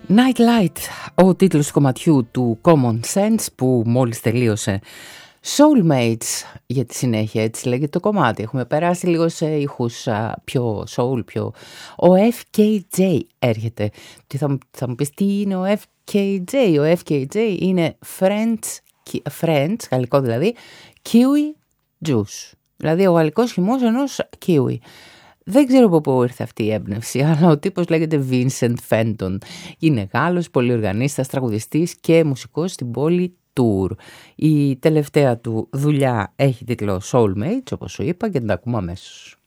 Night Light, ο τίτλος του κομματιού του Common Sense που μόλις τελείωσε. Soulmates, για τη συνέχεια έτσι λέγεται το κομμάτι. Έχουμε περάσει λίγο σε ήχους πιο soul, πιο... Ο FKJ έρχεται. Θα μου πεις τι είναι ο FKJ. Ο FKJ είναι French, γαλλικό δηλαδή, kiwi juice. Δηλαδή ο γαλλικός χυμός ενός kiwi. Δεν ξέρω από πού ήρθε αυτή η έμπνευση, αλλά ο τύπος λέγεται Vincent Fenton. Είναι Γάλλος, πολυοργανίστας, τραγουδιστής και μουσικός στην πόλη Tour. Η τελευταία του δουλειά έχει τίτλο Soulmates, όπως σου είπα, και την ακούμε αμέσως.